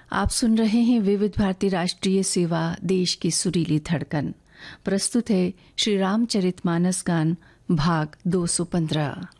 आप सुन रहे हैं विविध भारती राष्ट्रीय सेवा, देश की सुरीली धड़कन। प्रस्तुत है श्री रामचरितमानस गान भाग 215।